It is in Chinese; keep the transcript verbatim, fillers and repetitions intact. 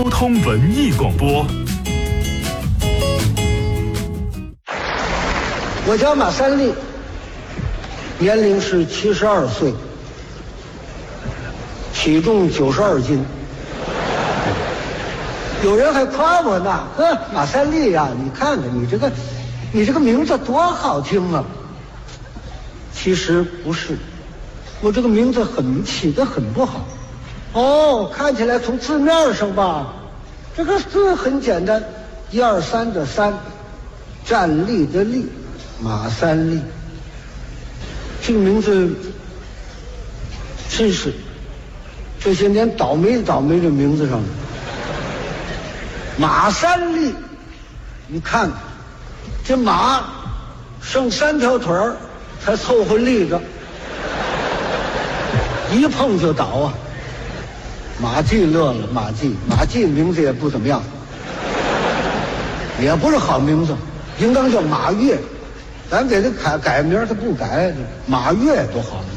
通文艺广播。 我叫马三立，年龄是七十二岁，体重九十二斤。有人还夸我呢，呵，马三立呀、啊，你看看你这个，你这个名字多好听啊！其实不是，我这个名字很起得很不好。哦，看起来从字面上吧，这个字很简单，一二三的三，站立的立，马三立。这个名字真是这些年倒霉倒霉这名字上的。马三立，你看看这马剩三条腿儿才凑合立着，一碰就倒啊。马季乐了，马季，马季名字也不怎么样，也不是好名字，应当叫马跃，咱给他改改名他不改，马跃多好。